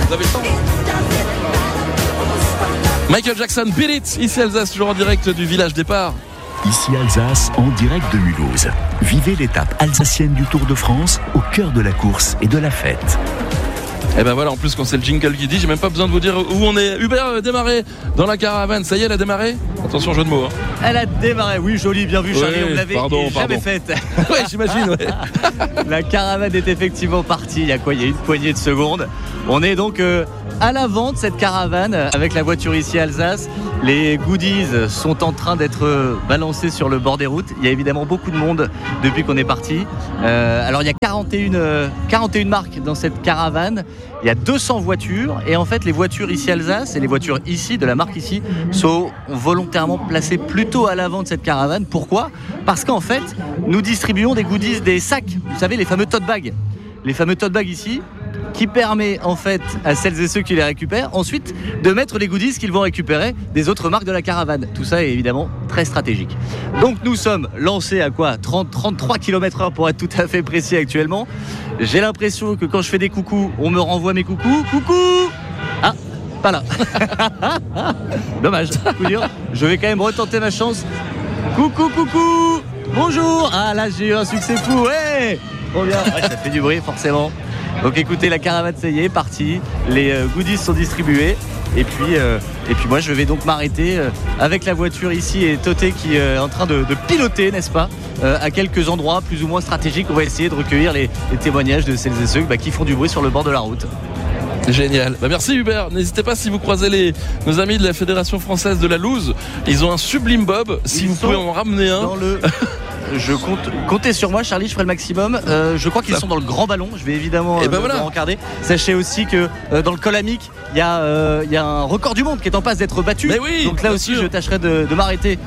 Vous avez le temps. Michael Jackson, Beat It, ici Alsace, toujours en direct du village départ. Ici Alsace, en direct de Mulhouse. Vivez l'étape alsacienne du Tour de France au cœur de la course et de la fête. Et ben voilà, en plus quand c'est le jingle qui dit, j'ai même pas besoin de vous dire où on est. Hubert démarré dans la caravane, ça y est, elle a démarré. Attention, jeu de mots. Elle a démarré, oui, joli, bien vu, Charlie, on l'avait jamais faite. Ouais, j'imagine. Ouais. La caravane est effectivement partie. Il y a une poignée de secondes. On est donc à l'avant de cette caravane avec la voiture ici à Alsace. Les goodies sont en train d'être balancés sur le bord des routes. Il y a évidemment beaucoup de monde depuis qu'on est parti. Alors il y a 41 marques dans cette caravane. Il y a 200 voitures et en fait les voitures ici à Alsace et les voitures ici de la marque ici sont volontairement placées plutôt à l'avant de cette caravane. Pourquoi ? Parce qu'en fait nous distribuons des goodies, des sacs, vous savez, les fameux tote bags. Les fameux tote bags ici qui permet en fait à celles et ceux qui les récupèrent ensuite de mettre les goodies qu'ils vont récupérer des autres marques de la caravane. Tout ça est évidemment très stratégique. Donc nous sommes lancés à 33 km/h pour être tout à fait précis actuellement. J'ai l'impression que quand je fais des coucous, on me renvoie mes coucous. Coucou ! Ah, pas là. Dommage, coup dur. Je vais quand même retenter ma chance. Coucou. Bonjour. Ah là j'ai eu un succès fou. Ouais, trop bien. Ouais, ça fait du bruit forcément. Donc écoutez, la caravane ça y est, partie. Les goodies sont distribués. Et puis moi je vais donc m'arrêter avec la voiture ici et Toté qui est en train de piloter, n'est-ce pas, à quelques endroits plus ou moins stratégiques. On va essayer de recueillir les témoignages de celles et ceux qui font du bruit sur le bord de la route. Génial. Merci Hubert. N'hésitez pas si vous croisez nos amis de la Fédération Française de la Loose. Ils ont un sublime bob. Si vous pouvez en ramener un. Je comptez sur moi, Charlie, je ferai le maximum. Je crois qu'ils sont dans le grand ballon. Je vais évidemment le regarder. Sachez aussi que dans le Colamic, il y a un record du monde qui est en passe d'être battu. Oui, donc là aussi, je tâcherai de m'arrêter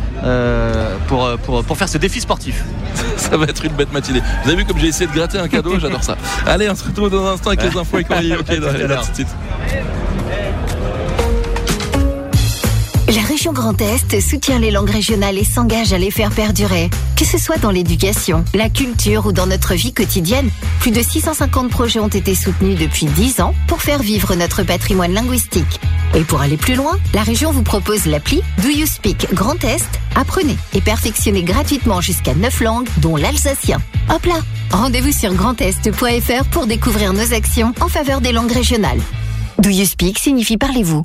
pour faire ce défi sportif. Ça va être une bête matinée. Vous avez vu comme j'ai essayé de gratter un cadeau, j'adore ça. Allez, on se retrouve dans un instant avec les infos et Coralie. Ok, dans la petite. La région Grand Est soutient les langues régionales et s'engage à les faire perdurer. Que ce soit dans l'éducation, la culture ou dans notre vie quotidienne, plus de 650 projets ont été soutenus depuis 10 ans pour faire vivre notre patrimoine linguistique. Et pour aller plus loin, la région vous propose l'appli Do You Speak Grand Est. Apprenez et perfectionnez gratuitement jusqu'à 9 langues, dont l'alsacien. Hop là! Rendez-vous sur grandest.fr pour découvrir nos actions en faveur des langues régionales. Do You Speak signifie parlez-vous.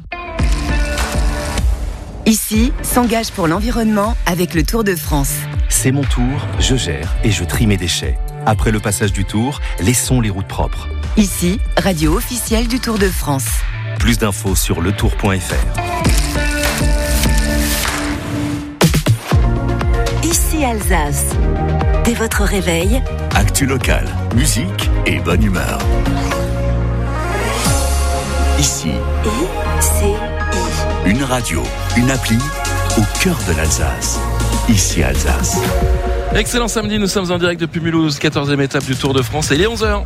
Ici, s'engage pour l'environnement avec le Tour de France. C'est mon tour, je gère et je trie mes déchets. Après le passage du Tour, laissons les routes propres. Ici, radio officielle du Tour de France. Plus d'infos sur letour.fr. Ici Alsace. Dès votre réveil, actu local, musique et bonne humeur. Ici. Une radio, une appli au cœur de l'Alsace. Ici Alsace. Excellent samedi, nous sommes en direct depuis Mulhouse, 14e étape du Tour de France et il est 11h.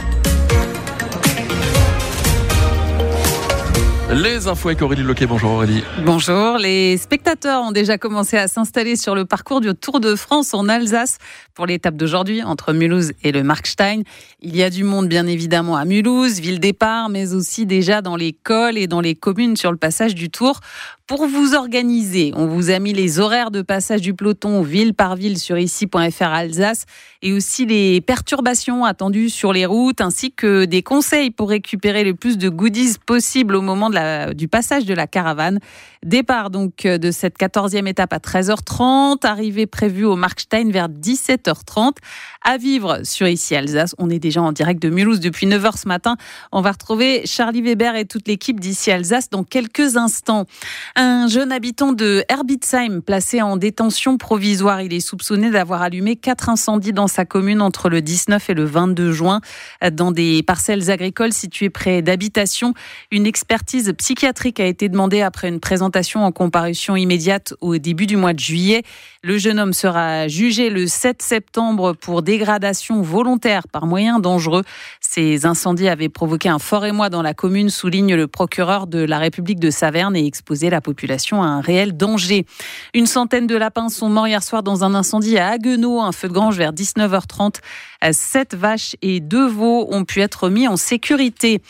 Les infos avec Aurélie Loquet. Bonjour Aurélie. Bonjour. Les spectateurs ont déjà commencé à s'installer sur le parcours du Tour de France en Alsace pour l'étape d'aujourd'hui entre Mulhouse et le Markstein. Il y a du monde bien évidemment à Mulhouse, ville départ, mais aussi déjà dans les cols et dans les communes sur le passage du Tour. Pour vous organiser, on vous a mis les horaires de passage du peloton ville par ville sur ici.fr Alsace et aussi les perturbations attendues sur les routes ainsi que des conseils pour récupérer le plus de goodies possible au moment du passage de la caravane. Départ donc de cette 14e étape à 13h30, arrivée prévue au Markstein vers 17h30. À vivre sur ici Alsace, on est déjà en direct de Mulhouse depuis 9h ce matin. On va retrouver Charlie Weber et toute l'équipe d'ici Alsace dans quelques instants. Un jeune habitant de Herbitsheim placé en détention provisoire. Il est soupçonné d'avoir allumé 4 incendies dans sa commune entre le 19 et le 22 juin dans des parcelles agricoles situées près d'habitations. Une expertise psychiatrique a été demandée après une présentation en comparution immédiate au début du mois de juillet. Le jeune homme sera jugé le 7 septembre pour dégradation volontaire par moyens dangereux. Ces incendies avaient provoqué un fort émoi dans la commune, souligne le procureur de la République de Saverne, et exposé la population à un réel danger. Une centaine de lapins sont morts hier soir dans un incendie à Haguenau, un feu de grange vers 19h30. 7 vaches et 2 veaux ont pu être mis en sécurité.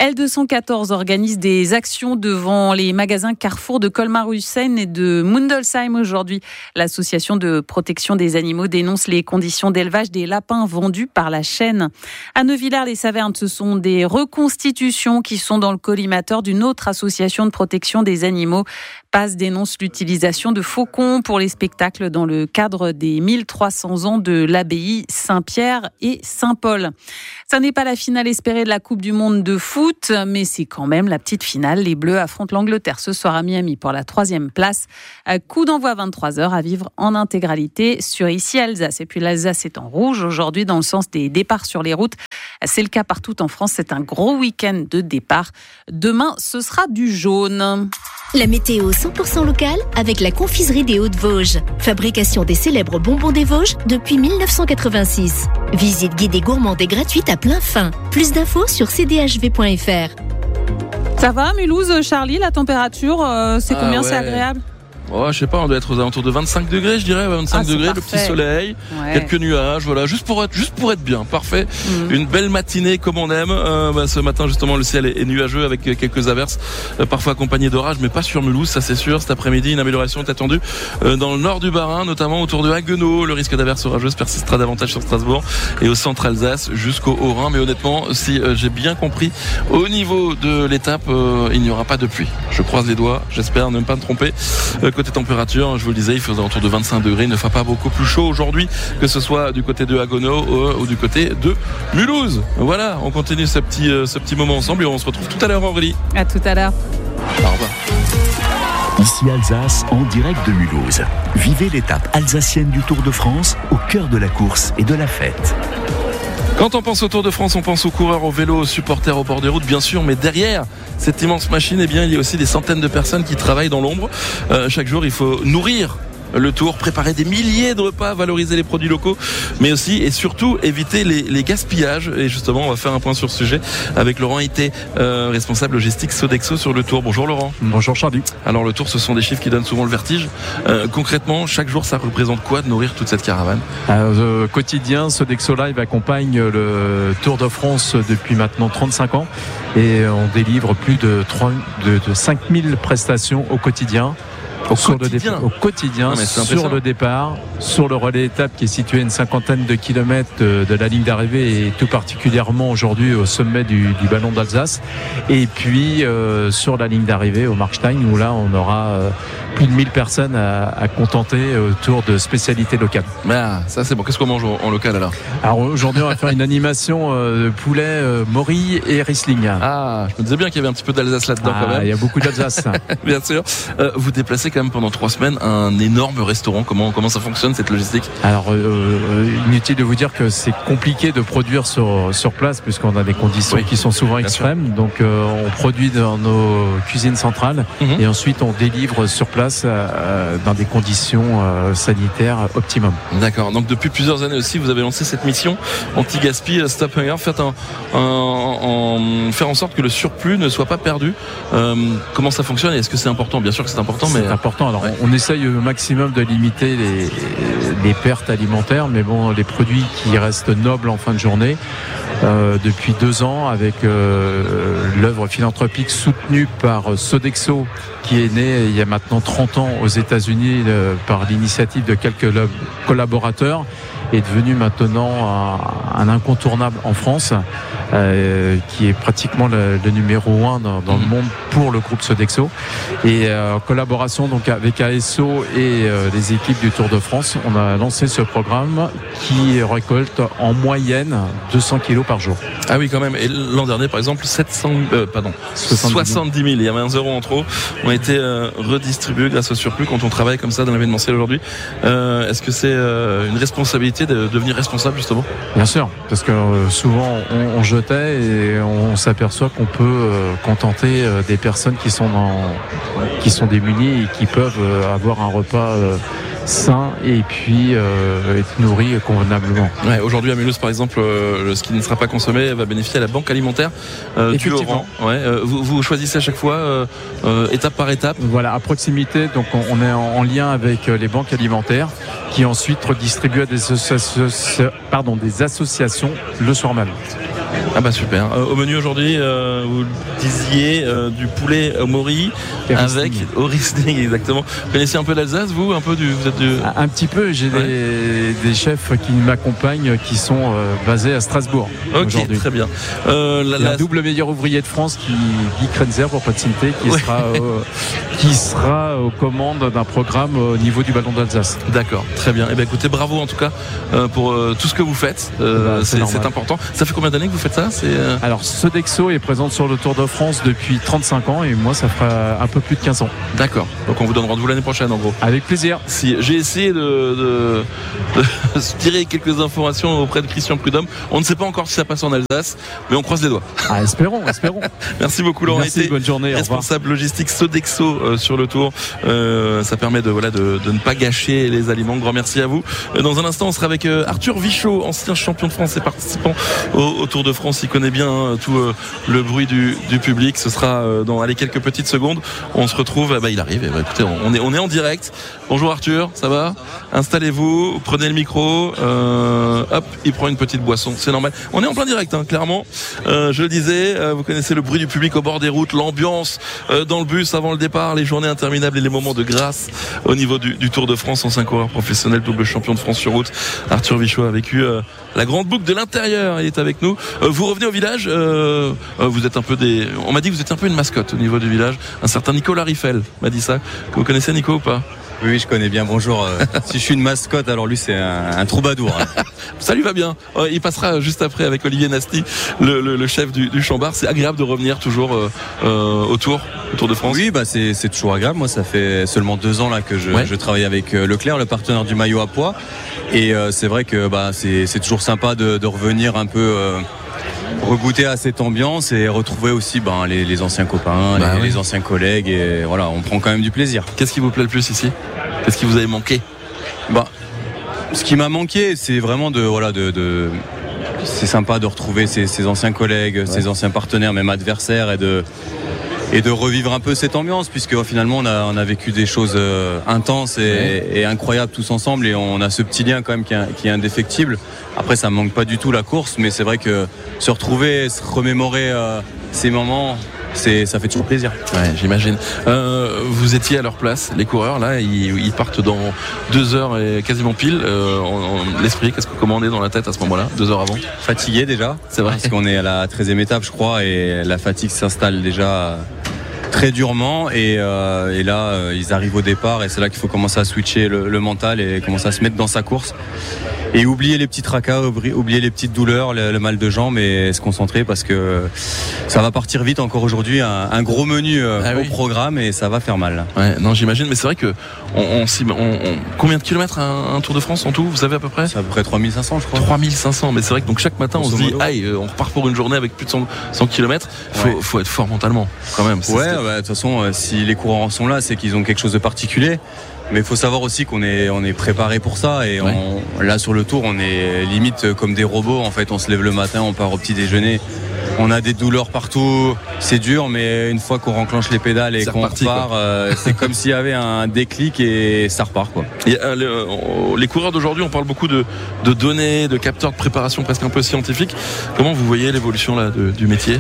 L214 organise des actions devant les magasins Carrefour de Colmar-Hussein et de Mundelsheim aujourd'hui. L'association de protection des animaux dénonce les conditions d'élevage des lapins vendus par la chaîne. À Neuvillers-les-Savernes, ce sont des reconstitutions qui sont dans le collimateur d'une autre association de protection des animaux. PAS dénonce l'utilisation de faucons pour les spectacles dans le cadre des 1300 ans de l'abbaye Saint-Pierre et Saint-Paul. Ça n'est pas la finale espérée de la Coupe du Monde de foot, mais c'est quand même la petite finale. Les Bleus affrontent l'Angleterre ce soir à Miami pour la 3e place. Coup d'envoi à 23h à vivre en intégralité sur Ici Alsace. Et puis l'Alsace est en rouge aujourd'hui dans le sens des départs sur les routes. C'est le cas partout en France. C'est un gros week-end de départ. Demain, ce sera du jaune. La météo 100% locale avec la confiserie des Hauts-de-Vosges. Fabrication des célèbres bonbons des Vosges depuis 1986. Visite guidée gourmande et gratuite à plein fin. Plus d'infos sur cdhv.fr. Ça va, Mulhouse, Charlie, la température, c'est combien? C'est agréable? Oh, je sais pas, on doit être aux alentours de 25 degrés, je dirais, 25 degrés, le petit soleil, quelques nuages, voilà, juste pour être bien, parfait. Une belle matinée comme on aime. Ce matin, justement, le ciel est nuageux avec quelques averses, parfois accompagnées d'orages, mais pas sur Mulhouse, ça c'est sûr. Cet après-midi, une amélioration est attendue dans le nord du Bas-Rhin, notamment autour de Haguenau. Le risque d'averses orageuses persistera davantage sur Strasbourg et au centre Alsace jusqu'au Haut-Rhin. Mais honnêtement, si j'ai bien compris, au niveau de l'étape, il n'y aura pas de pluie. Je croise les doigts, j'espère ne pas me tromper. Côté température, je vous le disais, il fait autour de 25 degrés. Il ne fait pas beaucoup plus chaud aujourd'hui, que ce soit du côté de Haguenau ou du côté de Mulhouse. Voilà, on continue ce petit moment ensemble et on se retrouve tout à l'heure, Aurélie. À tout à l'heure. Au revoir. Ici Alsace, en direct de Mulhouse. Vivez l'étape alsacienne du Tour de France, au cœur de la course et de la fête. Quand on pense au Tour de France, on pense aux coureurs, aux vélos, aux supporters au bord des routes, bien sûr, mais derrière cette immense machine, eh bien, il y a aussi des centaines de personnes qui travaillent dans l'ombre. Chaque jour, il faut nourrir le Tour, préparer des milliers de repas, valoriser les produits locaux, mais aussi et surtout éviter les gaspillages. Et justement, on va faire un point sur ce sujet avec Laurent Ité, responsable logistique Sodexo sur le Tour. Bonjour Laurent. Bonjour Charlie. Alors le Tour, ce sont des chiffres qui donnent souvent le vertige. Concrètement, chaque jour, ça représente quoi de nourrir toute cette caravane? Quotidien, Sodexo Live accompagne le Tour de France depuis maintenant 35 ans et on délivre plus de 5000 prestations au quotidien. Au quotidien, sur le départ, sur le relais étape qui est situé à une cinquantaine de kilomètres de la ligne d'arrivée et tout particulièrement aujourd'hui au sommet du Ballon d'Alsace. Et puis sur la ligne d'arrivée au Markstein où là on aura plus de 1000 personnes à contenter autour de spécialités locales. Ah, ça c'est bon. Qu'est-ce qu'on mange en local alors? Alors aujourd'hui on va faire une animation de poulet, mori et Riesling. Ah, je me disais bien qu'il y avait un petit peu d'Alsace là-dedans quand même. Il y a beaucoup d'Alsace. Bien sûr. Vous déplacez quand même pendant 3 semaines un énorme restaurant. Comment ça fonctionne cette logistique? Alors inutile de vous dire que c'est compliqué de produire sur place puisqu'on a des conditions qui sont souvent extrêmes. Donc on produit dans nos cuisines centrales et ensuite on délivre sur place dans des conditions sanitaires optimum. D'accord. Donc depuis plusieurs années aussi vous avez lancé cette mission anti-gaspi Stop Hunger. Faire en sorte que le surplus ne soit pas perdu. Comment ça fonctionne et est-ce que c'est important? Bien sûr que c'est important. C'est important. Alors on essaye au maximum de limiter les pertes alimentaires, mais bon, les produits qui restent nobles en fin de journée. Depuis 2 ans avec l'œuvre philanthropique soutenue par Sodexo qui est née il y a maintenant 30 ans aux États-Unis par l'initiative de quelques collaborateurs est devenu maintenant un incontournable en France qui est pratiquement le numéro 1 dans le monde pour le groupe Sodexo et en collaboration donc avec ASO et les équipes du Tour de France on a lancé ce programme qui récolte en moyenne 200 kilos par jour. Ah oui quand même. Et l'an dernier par exemple 70 000, il y avait 1 euro en trop ont été redistribués grâce au surplus quand on travaille comme ça dans l'événementiel aujourd'hui. Est-ce que c'est une responsabilité de devenir responsable justement? Bien sûr, parce que souvent on jetait et on s'aperçoit qu'on peut contenter des personnes qui sont démunies et qui peuvent avoir un repas sain et puis être nourri convenablement. Ouais, aujourd'hui à Mulhouse par exemple, ce qui ne sera pas consommé va bénéficier à la banque alimentaire du Haut-Rhin. Ouais, vous choisissez à chaque fois étape par étape. Voilà, à proximité, donc on est en lien avec les banques alimentaires qui ensuite redistribuent à des associations le soir même. Ah bah super. Au menu aujourd'hui, vous disiez du poulet au mori avec au Riesling, exactement. Vous connaissez un peu l'Alsace, vous un petit peu. J'ai des chefs qui m'accompagnent qui sont basés à Strasbourg. Ok, aujourd'hui. Très bien. Un double meilleur ouvrier de France, Guy Krenzer pour pas te citer, qui sera aux commandes d'un programme au niveau du Ballon d'Alsace. D'accord, très bien. Et bien écoutez, bravo en tout cas pour tout ce que vous faites. C'est important. Ça fait combien d'années que vous faites ça? Alors Sodexo est présente sur le Tour de France depuis 35 ans et moi ça fera un peu plus de 15 ans. D'accord, donc on vous donne rendez-vous l'année prochaine en gros. Avec plaisir. Si j'ai essayé de tirer quelques informations auprès de Christian Prudhomme, on ne sait pas encore si ça passe en Alsace, mais on croise les doigts. Espérons. Merci beaucoup Laurent. Merci, bonne journée. Responsable logistique Sodexo sur le Tour. Ça permet de ne pas gâcher les aliments. Grand merci à vous. Dans un instant on sera avec Arthur Vichot, ancien champion de France et participant au Tour de France. Il connaît bien tout le bruit du public. Ce sera dans quelques petites secondes. On se retrouve. Il arrive. Écoutez, on est en direct. Bonjour Arthur, ça va? Installez-vous, prenez le micro. Hop, il prend une petite boisson. C'est normal. On est en plein direct, clairement. Je le disais, vous connaissez le bruit du public au bord des routes, l'ambiance dans le bus avant le départ, les journées interminables et les moments de grâce au niveau du Tour de France. Ancien coureur professionnel, double champion de France sur route. Arthur Vichot a vécu la grande boucle de l'intérieur. Il est avec nous. Vous revenez au village. Vous êtes on m'a dit que vous êtes un peu une mascotte au niveau du village. Un certain Nicolas Riffel m'a dit ça. Vous connaissez Nico ou pas? Oui, je connais bien. Bonjour. Si je suis une mascotte, alors lui, c'est un troubadour. Ça lui va bien. Il passera juste après avec Olivier Nasty, le chef du Chambard. C'est agréable de revenir toujours au Tour de France. Oui, c'est toujours agréable. Moi, ça fait seulement 2 ans là que je travaille avec Leclerc, le partenaire du maillot à pois. Et c'est vrai que c'est toujours sympa de revenir un peu regoûter à cette ambiance et retrouver aussi les anciens copains, les anciens collègues, et voilà, on prend quand même du plaisir. Qu'est-ce qui vous plaît le plus ici? Qu'est-ce qui vous avait manqué? Ce qui m'a manqué, c'est vraiment c'est sympa de retrouver ces anciens collègues, ces anciens partenaires, même adversaires, et de revivre un peu cette ambiance, puisque finalement on a vécu des choses intenses et incroyables tous ensemble, et on a ce petit lien quand même qui est indéfectible. Après, ça me manque pas du tout la course, mais c'est vrai que se retrouver, se remémorer ces moments, ça fait toujours plaisir. Ouais, j'imagine. Vous étiez à leur place, les coureurs là, ils partent dans 2 heures et quasiment pile. L'esprit, comment on est dans la tête à ce moment-là, 2 heures avant? Fatigué déjà, c'est vrai, parce qu'on est à la 13e étape, je crois, et la fatigue s'installe déjà très durement, et là ils arrivent au départ, et c'est là qu'il faut commencer à switcher le mental et commencer à se mettre dans sa course et oublier les petits tracas, oublier les petites douleurs, le mal de jambes, et se concentrer, parce que ça va partir vite encore aujourd'hui. Un gros menu au programme, et ça va faire mal. Ouais, non, j'imagine, mais c'est vrai que combien de kilomètres un Tour de France en tout, vous savez à peu près? C'est à peu près 3500, je crois. 3500, mais c'est vrai que donc chaque matin on se dit on repart pour une journée avec plus de 100 km. Faut être fort mentalement quand même. De toute façon, si les coureurs sont là, c'est qu'ils ont quelque chose de particulier. Mais il faut savoir aussi qu'on est préparé pour ça, et là sur le Tour, on est limite comme des robots. En fait, on se lève le matin, on part au petit déjeuner, on a des douleurs partout, c'est dur, mais une fois qu'on renclenche les pédales et qu'on repart, c'est comme s'il y avait un déclic, et ça repart, quoi. Et, les coureurs d'aujourd'hui, on parle beaucoup de données, de capteurs de préparation presque un peu scientifiques. Comment vous voyez l'évolution là du métier?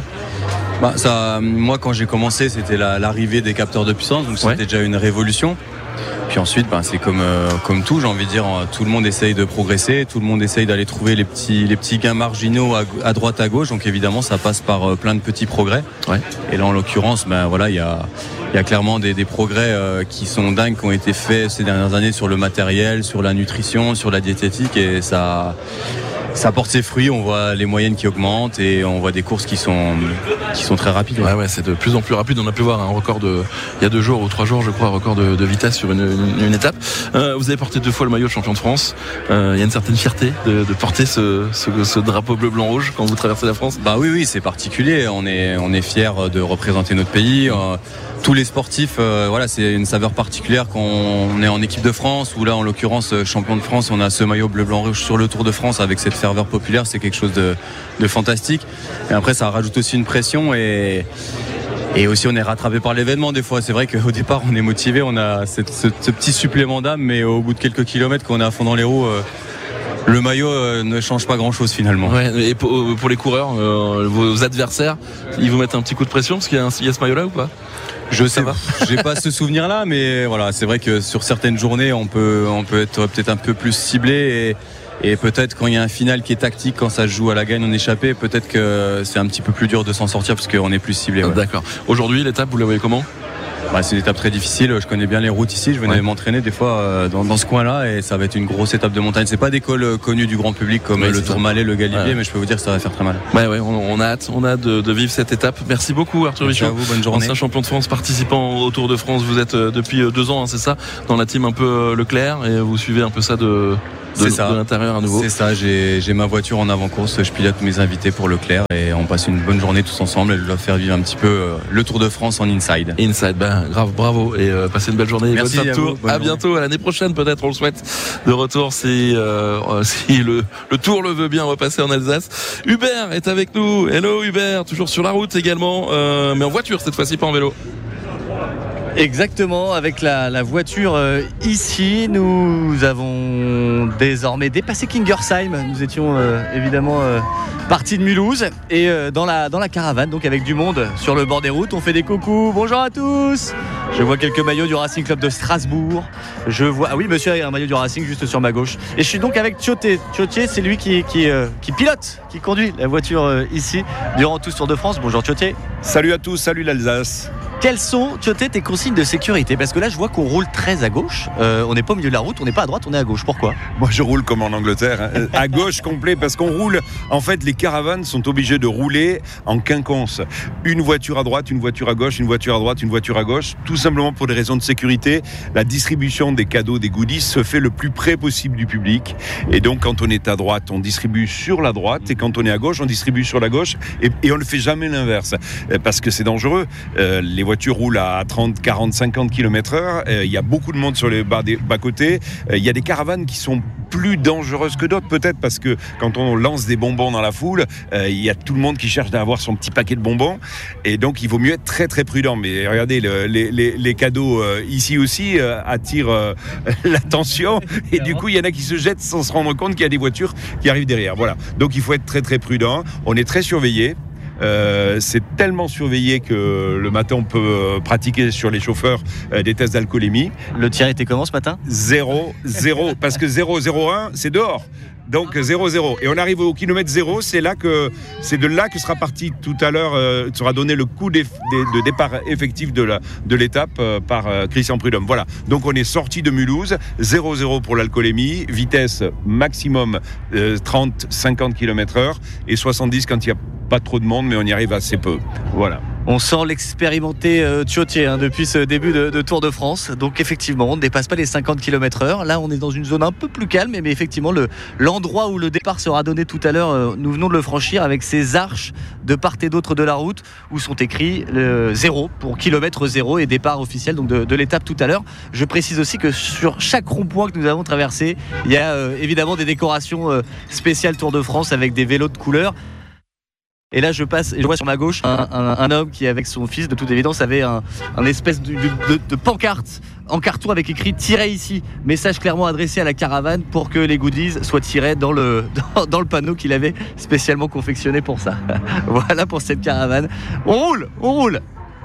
Moi, quand j'ai commencé, c'était l'arrivée des capteurs de puissance, donc c'était déjà une révolution. Puis ensuite, c'est comme tout, j'ai envie de dire, tout le monde essaye de progresser, tout le monde essaye d'aller trouver les petits gains marginaux à droite, à gauche. Donc évidemment, ça passe par plein de petits progrès. Ouais. Et là, en l'occurrence, il y a clairement des progrès qui sont dingues, qui ont été faits ces dernières années sur le matériel, sur la nutrition, sur la diététique, et ça porte ses fruits. On voit les moyennes qui augmentent, et on voit des courses qui sont très rapides. Ouais, c'est de plus en plus rapide. On a pu voir un record il y a 2 jours ou 3 jours, je crois, record de vitesse sur une étape. Vous avez porté 2 fois le maillot de champion de France. Il y a une certaine fierté de porter ce drapeau bleu, blanc, rouge quand vous traversez la France. Oui, c'est particulier. On est fiers de représenter notre pays. tous les sportifs, voilà, c'est une saveur particulière quand on est en équipe de France, ou là en l'occurrence champion de France, on a ce maillot bleu blanc rouge sur le Tour de France avec cette ferveur populaire, c'est quelque chose de fantastique. Et après ça rajoute aussi une pression et aussi on est rattrapé par l'événement des fois. C'est vrai qu'au départ on est motivé, on a ce petit supplément d'âme, mais au bout de quelques kilomètres quand on est à fond dans les roues, le maillot ne change pas grand-chose finalement. Ouais, et pour les coureurs, vos adversaires, ils vous mettent un petit coup de pression parce qu'il y a ce maillot-là ou pas ? J'ai pas ce souvenir-là, mais voilà, c'est vrai que sur certaines journées, on peut être peut-être un peu plus ciblé et peut-être quand il y a un final qui est tactique, quand ça se joue à la gagne en échappée, peut-être que c'est un petit peu plus dur de s'en sortir parce qu'on est plus ciblé. Ouais. D'accord. Aujourd'hui, l'étape, vous la voyez comment ? C'est une étape très difficile, je connais bien les routes ici, je venais m'entraîner des fois dans ce coin-là et ça va être une grosse étape de montagne. C'est pas des cols connus du grand public comme le Tourmalet, le Galibier, mais je peux vous dire que ça va faire très mal. On a hâte de vivre cette étape. Merci beaucoup Arthur Vichon. Merci à vous, bonne journée. Ancien champion de France, participant au Tour de France, vous êtes depuis 2 ans, c'est ça, dans la team un peu Leclerc, et vous suivez un peu ça de l'intérieur à nouveau. C'est ça, j'ai ma voiture en avant-course, je pilote mes invités pour Leclerc et on passe une bonne journée tous ensemble. Elle doit faire vivre un petit peu le Tour de France en inside. Grave, bravo et passez une belle journée. Merci à vous. À bientôt, à l'année prochaine peut-être, on le souhaite. De retour si le Tour le veut bien, on va passer en Alsace. Hubert est avec nous. Hello Hubert, toujours sur la route également, mais en voiture cette fois-ci, pas en vélo. Exactement, avec la voiture ici, nous avons désormais dépassé Kingersheim. Nous étions évidemment partis de Mulhouse et dans la caravane, donc avec du monde sur le bord des routes. On fait des coucous, bonjour à tous. Je vois quelques maillots du Racing Club de Strasbourg. Ah oui, monsieur a un maillot du Racing juste sur ma gauche. Et je suis donc avec Tioté. Tioté, c'est lui qui pilote, qui conduit la voiture ici durant tout ce Tour de France. Bonjour Tioté. Salut à tous, salut l'Alsace. Quelles sont, Tioté, tes consignes de sécurité ? Parce que là, je vois qu'on roule très à gauche. On n'est pas au milieu de la route, on n'est pas à droite, on est à gauche. Pourquoi ? Moi, je roule comme en Angleterre, hein. À gauche complet, parce qu'on roule. En fait, les caravanes sont obligées de rouler en quinconce. Une voiture à droite, une voiture à gauche, une voiture à droite, une voiture à gauche. Tout simplement pour des raisons de sécurité. La distribution des cadeaux, des goodies, se fait le plus près possible du public. Et donc, quand on est à droite, on distribue sur la droite. Et quand on est à gauche, on distribue sur la gauche. Et on ne fait jamais l'inverse. Parce que c'est dangereux. Les voitures roulent à 30, 40, 50 km/h. Il y a beaucoup de monde sur les bas-côtés. Il y a des caravanes qui sont plus dangereuses que d'autres, peut-être parce que quand on lance des bonbons dans la foule, il y a tout le monde qui cherche à avoir son petit paquet de bonbons. Et donc, il vaut mieux être très, très prudent. Mais regardez, les cadeaux ici aussi attirent l'attention. Et du coup, il y en a qui se jettent sans se rendre compte qu'il y a des voitures qui arrivent derrière. Voilà. Donc, il faut être très, très prudent. On est très surveillé. C'est tellement surveillé que le matin on peut pratiquer sur les chauffeurs des tests d'alcoolémie. Le tien était comment ce matin ? 0, parce que 0,01 c'est dehors. Donc 0,0. Et on arrive au kilomètre 0, c'est de là que sera parti tout à l'heure, sera donné le coup de départ effectif de l'étape par Christian Prudhomme. Voilà. Donc on est sorti de Mulhouse, 0,0 pour l'alcoolémie, vitesse maximum 30-50 km/h et 70 quand il n'y a pas trop de monde, mais on y arrive assez peu. Voilà. On sent l'expérimenté Tioté depuis ce début de Tour de France. Donc effectivement, on ne dépasse pas les 50 km/h. Là, on est dans une zone un peu plus calme, mais effectivement, l'endroit où le départ sera donné tout à l'heure, nous venons de le franchir avec ces arches de part et d'autre de la route où sont écrits 0 pour kilomètre 0 et départ officiel donc de l'étape tout à l'heure. Je précise aussi que sur chaque rond-point que nous avons traversé, il y a évidemment des décorations spéciales Tour de France avec des vélos de couleur. Et là je passe et je vois sur ma gauche un homme qui avec son fils de toute évidence avait un espèce de pancarte en carton avec écrit tirez ici, message clairement adressé à la caravane pour que les goodies soient tirés dans le panneau qu'il avait spécialement confectionné pour ça. Voilà pour cette caravane. On roule.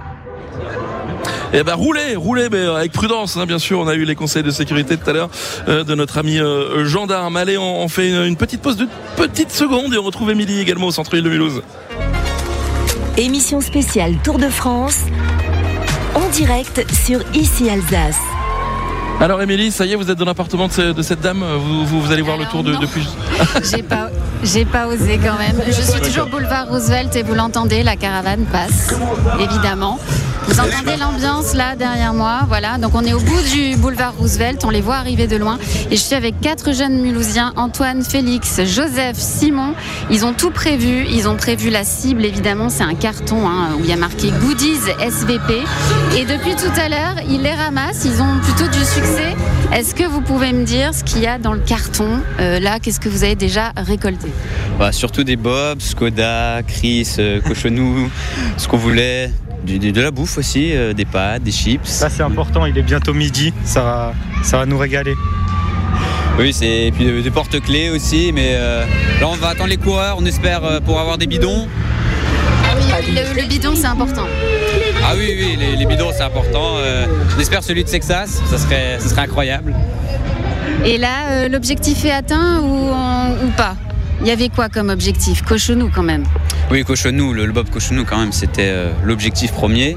Eh ben roulez, mais avec prudence, hein, bien sûr. On a eu les conseils de sécurité tout à l'heure de notre ami gendarme. Allez, on fait une petite pause de petites secondes et on retrouve Émilie également au centre-ville de Mulhouse. Émission spéciale Tour de France en direct sur Ici Alsace. Alors Émilie, ça y est, vous êtes dans l'appartement de cette dame. Vous allez voir le tour depuis. J'ai pas osé quand même. Je suis toujours boulevard Roosevelt et vous l'entendez, la caravane passe, évidemment. Vous entendez l'ambiance là derrière moi, voilà. Donc on est au bout du boulevard Roosevelt, on les voit arriver de loin. Et je suis avec 4 jeunes Mulhousiens, Antoine, Félix, Joseph, Simon. Ils ont tout prévu, ils ont prévu la cible évidemment, c'est un carton où il y a marqué Goodies SVP. Et depuis tout à l'heure, ils les ramassent, ils ont plutôt du succès. Est-ce que vous pouvez me dire ce qu'il y a dans le carton là, qu'est-ce que vous avez déjà récolté? Surtout des bobs, Skoda, Chris, Cochonou, ce qu'on voulait. De la bouffe aussi, des pâtes, des chips. Ça c'est important, il est bientôt midi, ça va nous régaler. Oui, et puis des porte-clés aussi, mais là on va attendre les coureurs, on espère pour avoir des bidons. Ah oui, le bidon c'est important. Ah oui, les bidons c'est important. On espère celui de Texas, ça serait incroyable. Et là, l'objectif est atteint ou pas? Il y avait quoi comme objectif? Cochonou quand même. Oui, Cochonou, le Bob Cochonou quand même, c'était l'objectif premier.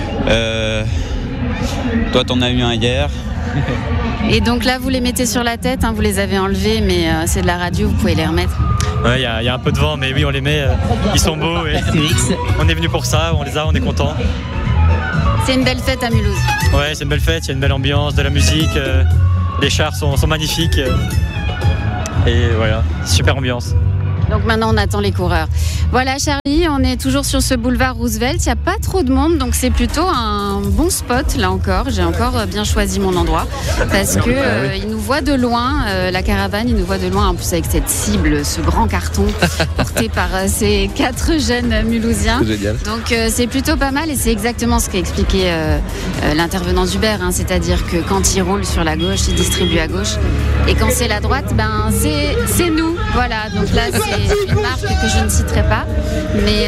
Toi, t'en as eu un hier. Et donc là, vous les mettez sur la tête, vous les avez enlevés, mais c'est de la radio, vous pouvez les remettre. Ouais, il y a un peu de vent, mais oui, on les met, ils sont beaux. Et on est venu pour ça, on les a, on est content. C'est une belle fête à Mulhouse. Ouais, c'est une belle fête, il y a une belle ambiance, de la musique, les chars sont magnifiques. Et voilà, super ambiance. Donc maintenant on attend les coureurs. Voilà Charlie, on est toujours sur ce boulevard Roosevelt, il n'y a pas trop de monde, donc c'est plutôt un bon spot là encore. J'ai encore bien choisi mon endroit parce que il nous voit de loin, la caravane, il nous voit de loin en plus avec cette cible, ce grand carton porté par ces 4 jeunes Mulhousiens. C'est génial. Donc c'est plutôt pas mal et c'est exactement ce qu'a expliqué l'intervenant d'Uber, c'est-à-dire que quand il roule sur la gauche, il distribue à gauche et quand c'est la droite, c'est nous. Voilà, donc là c'est une marque que je ne citerai pas, mais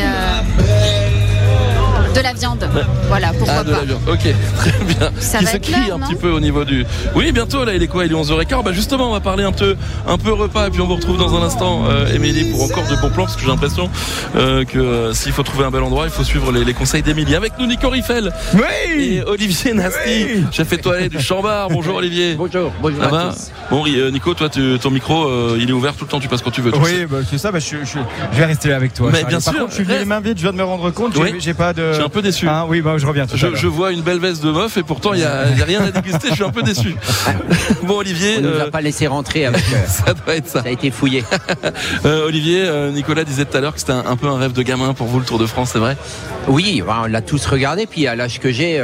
de la viande. Voilà, pourquoi de pas. la viande. Ok, très bien. Ça Qui va se être crie l'heure, un non petit peu au niveau du... Oui, bientôt, là, il est quoi? Il est 11h15. Justement, on va parler un peu repas et puis on vous retrouve dans un instant, Émilie, pour encore de bons plans, parce que j'ai l'impression que s'il faut trouver un bel endroit, il faut suivre les conseils d'Émilie. Avec nous, Nico Riffel. Oui. Et Olivier Nasty, chef étoilé du Chambard. Bonjour, Olivier. Bonjour Ça va? Bon, Nico, toi, ton micro, il est ouvert tout le temps, tu passes quand tu veux. Oui, c'est ça, je vais rester là avec toi. Mais bien sûr. Par contre, je suis venu les mains vides, je viens de me rendre compte, j'ai pas de... Je suis un peu déçu. Oui, je reviens tout à l'heure. Je vois une belle veste de meuf et pourtant il y a rien à déguster, je suis un peu déçu. Bon Olivier, on nous a pas laissé rentrer avec ça doit être ça. Ça a été fouillé. Olivier, Nicolas disait tout à l'heure que c'était un peu un rêve de gamin pour vous le Tour de France, c'est vrai? Oui, on l'a tous regardé. Puis à l'âge que j'ai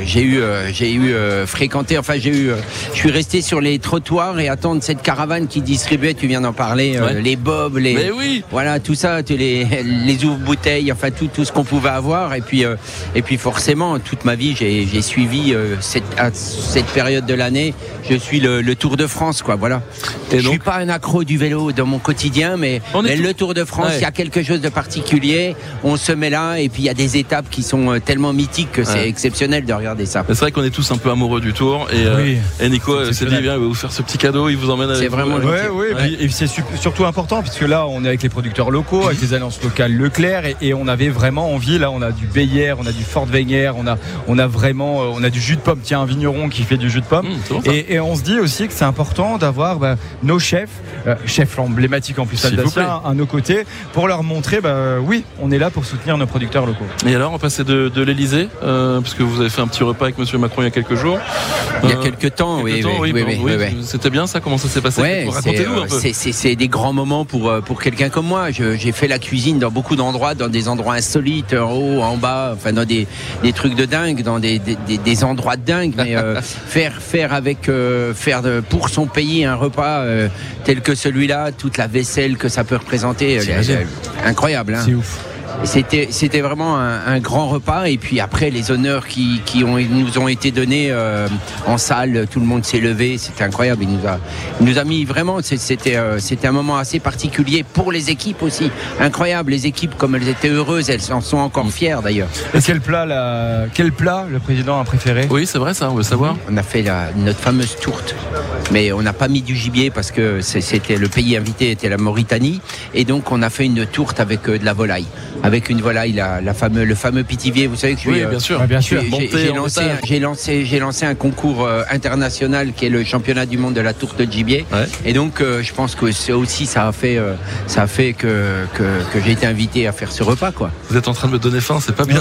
fréquenté. Enfin, je suis resté sur les trottoirs et attendre cette caravane qui distribuait. Tu viens d'en parler, les bobs, mais oui. Voilà, tout ça, les ouvre-bouteilles, enfin tout ce qu'on pouvait avoir. Et puis forcément, toute ma vie, j'ai suivi cette période de l'année. Je suis le Tour de France, quoi. Voilà. Et je suis pas un accro du vélo dans mon quotidien, mais le Tour de France, il y a quelque chose de particulier. On se met là, et puis il y a des étapes qui sont tellement mythiques que c'est exceptionnel de regarder ça. C'est vrai qu'on est tous un peu amoureux du Tour, et Nico s'est dit, il va vous faire ce petit cadeau, il vous emmène avec. C'est vraiment et c'est surtout important, puisque là, on est avec les producteurs locaux, avec les alliances locales Leclerc, et on avait vraiment envie. Là, on a du Beyer, on a du Fort Wenger, on a vraiment, on a du jus de pomme. Tiens, un vigneron qui fait du jus de pomme. Et on se dit aussi que c'est important d'avoir nos chefs emblématiques en plus alsaciens à nos côtés, pour leur montrer, oui, on est là pour soutenir nos producteurs locaux. Et alors, on passait de l'Elysée, parce que vous avez fait un petit repas avec Monsieur Macron il y a quelques jours. Il y a quelques temps, oui. C'était bien ça, comment ça s'est passé? Racontez-nous un peu. C'est des grands moments pour quelqu'un comme moi. J'ai fait la cuisine dans beaucoup d'endroits, dans des endroits insolites, en haut, en bas, enfin dans des trucs de dingue, dans des endroits de dingue, mais faire pour son pays un repas tel que celui-là, toute la vaisselle que ça peut représenter, incroyable. C'est ouf. C'était vraiment un grand repas, et puis après les honneurs qui nous ont été donnés en salle, tout le monde s'est levé, c'était incroyable. Il nous a mis vraiment, c'était un moment assez particulier pour les équipes aussi, incroyable. Les équipes, comme elles étaient heureuses, elles en sont encore fières d'ailleurs. Et quel plat le président a préféré? Oui, c'est vrai, ça, on veut savoir. On a fait notre fameuse tourte, mais on n'a pas mis du gibier parce que c'était le pays invité était la Mauritanie, et donc on a fait une tourte avec de la volaille, avec il a le fameux Pithiviers. Vous savez que bien sûr. J'ai lancé un concours international qui est le championnat du monde de la tourte de gibier. Ouais. Et donc je pense que ça aussi ça a fait que j'ai été invité à faire ce repas, quoi. Vous êtes en train de me donner faim, c'est pas bien.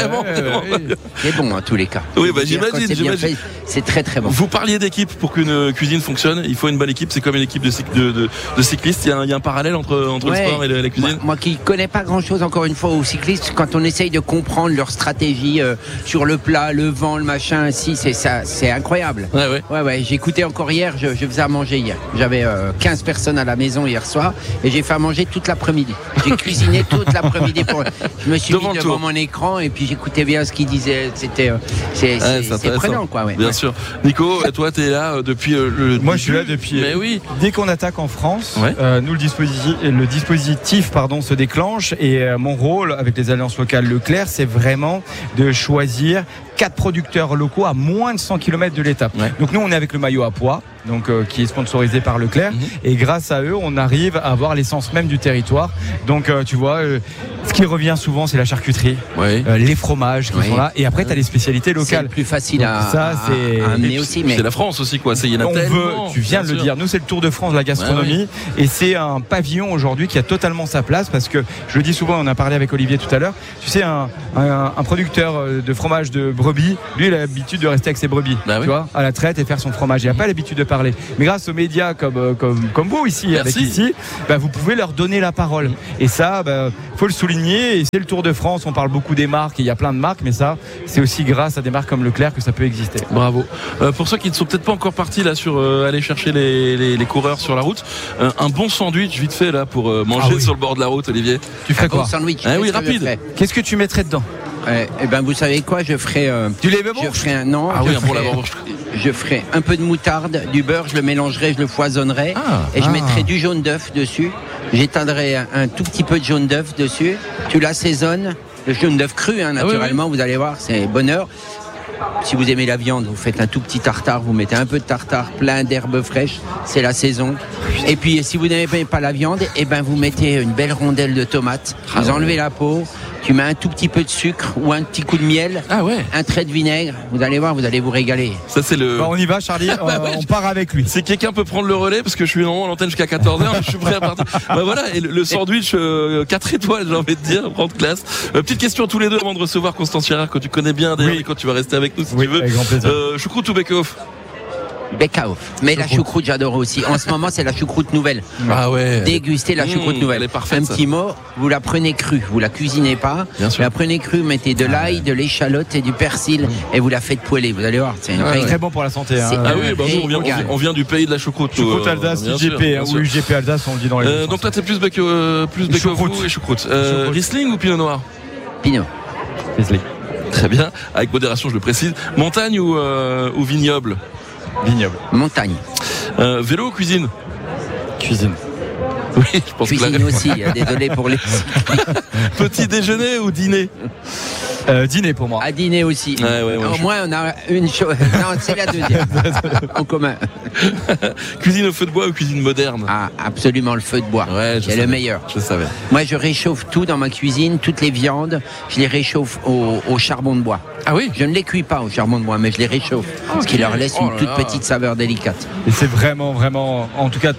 C'est bon en tous les cas. Oui, j'imagine. C'est très très bon. Vous parliez d'équipe. Pour qu'une cuisine fonctionne, il faut une bonne équipe. C'est comme une équipe de cyclistes. Il y a un parallèle entre le sport et la cuisine. Moi qui connais pas grand chose encore une fois aux cyclistes, quand on essaye de comprendre leur stratégie sur le plat, le vent, le machin, c'est incroyable. Ouais. J'écoutais encore hier, je faisais à manger hier. J'avais 15 personnes à la maison hier soir et j'ai fait à manger toute l'après-midi. J'ai cuisiné toute l'après-midi je me suis mis devant mon écran et puis j'écoutais bien ce qu'ils disaient. C'est prenant, quoi. Ouais. Bien sûr. Nico, toi t'es là depuis Moi je suis là depuis. Mais oui. Dès qu'on attaque en France, nous le dispositif se déclenche et mon rôle avec les alliances locales Leclerc, c'est vraiment de choisir 4 producteurs locaux à moins de 100 km de l'étape. Ouais. Donc nous on est avec le maillot à pois, qui est sponsorisé par Leclerc, et grâce à eux on arrive à avoir l'essence même du territoire. Donc tu vois, ce qui revient souvent c'est la charcuterie, les fromages qui sont là, et après tu as les spécialités locales. C'est le plus facile à amener aussi. Mais c'est la France aussi, quoi. Tu viens de le dire, nous c'est le Tour de France de la gastronomie, et c'est un pavillon aujourd'hui qui a totalement sa place, parce que je le dis souvent, on a parlé avec Olivier tout à l'heure, tu sais, un producteur de fromage de brebis, lui il a l'habitude de rester avec ses brebis, tu vois, à la traite et faire son fromage. Il n'a pas l'habitude de parler. Mais grâce aux médias comme vous ici, vous pouvez leur donner la parole. Et ça, faut le souligner. Et c'est le Tour de France. On parle beaucoup des marques. Et il y a plein de marques, mais ça, c'est aussi grâce à des marques comme Leclerc que ça peut exister. Bravo. Pour ceux qui ne sont peut-être pas encore partis là sur aller chercher les coureurs sur la route, un bon sandwich vite fait là pour manger sur le bord de la route, Olivier. Tu ferais quoi? Sandwich. Oui, rapide. Qu'est-ce que tu mettrais dedans? Vous savez quoi, je ferai du lait bébon. Je ferai je ferai un peu de moutarde, du beurre, je le mélangerai, je le foisonnerai et je mettrai du jaune d'œuf dessus. J'éteindrai un tout petit peu de jaune d'œuf dessus. Tu l'assaisonnes, le jaune d'œuf cru, naturellement. Vous allez voir, c'est bonheur. Si vous aimez la viande, vous faites un tout petit tartare, vous mettez un peu de tartare, plein d'herbes fraîches, c'est la saison. Et puis si vous n'aimez pas la viande, vous mettez une belle rondelle de tomate, vous enlevez la peau, tu mets un tout petit peu de sucre ou un petit coup de miel, un trait de vinaigre, vous allez voir, vous allez vous régaler. Ça c'est le. On y va, Charlie, on part avec lui. Si quelqu'un peut prendre le relais, parce que je suis normalement à l'antenne jusqu'à 14h, je suis prêt à partir. Et le sandwich 4 étoiles, j'ai envie de dire, grande classe. Petite question tous les deux avant de recevoir Constance Gérard, que tu connais bien d'ailleurs, et quand tu vas rester avec nous si tu veux. Avec grand plaisir. Choucroute ou bake-off? Bake-off. Mais la choucroute, j'adore aussi. En ce moment, c'est la choucroute nouvelle. Dégustez la choucroute nouvelle. Elle est parfaite, un petit mot, vous la prenez crue. Vous la cuisinez pas. Vous la prenez crue, mettez de l'ail, de l'échalote et du persil et vous la faites poêler. Vous allez voir. C'est très bon pour la santé. On vient du pays de la choucroute. Choucroute Alsace, UGP ou UGP Alsace, on le dit dans les. Donc là, t'es plus bake-off et choucroute. Riesling ou Pinot Noir? Pinot. Riesling. Très bien. Avec modération, je le précise. Montagne ou vignoble? Vignoble. Montagne. Vélo ou cuisine? Cuisine. Oui, je pense cuisine que aussi, désolé pour les. Petit déjeuner ou dîner? Dîner pour moi. À dîner aussi. Au moins, on a une chose. Non, c'est la deuxième. En commun. Cuisine au feu de bois ou cuisine moderne? Absolument le feu de bois. C'est le meilleur. Je savais. Moi, je réchauffe tout dans ma cuisine, toutes les viandes, je les réchauffe au charbon de bois. Ah oui? Je ne les cuis pas au charbon de bois, mais je les réchauffe. Ce qui leur laisse une toute petite saveur délicate. Et c'est vraiment, en tout cas.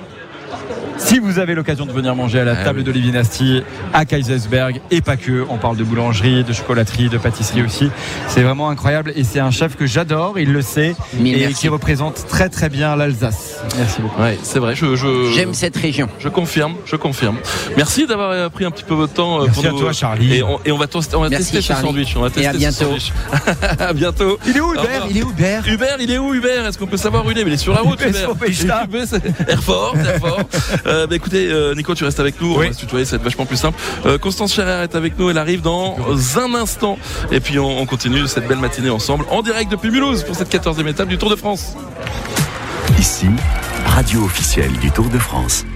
Si vous avez l'occasion de venir manger à la table d'Olivier Nasty à Kaisersberg, et pas que, on parle de boulangerie, de chocolaterie, de pâtisserie aussi. C'est vraiment incroyable et c'est un chef que j'adore, il le sait, qui représente très très bien l'Alsace. Merci beaucoup. Ouais, c'est vrai. J'aime cette région. Je confirme. Merci d'avoir pris un petit peu votre temps. Merci à toi, Charlie. Et on va tester ce sandwich. Et à bientôt. À bientôt. Il est où Hubert? Il est où Hubert? Est-ce qu'on peut savoir où il est? Mais il est sur la route. Hubert. Airfort. Écoutez, Nico, tu restes avec nous. On va se tutoyer, ça va être vachement plus simple. Constance Gérard est avec nous. Elle arrive dans un instant. Et puis on continue cette belle matinée ensemble en direct depuis Mulhouse pour cette 14e étape du Tour de France. Ici, radio officielle du Tour de France.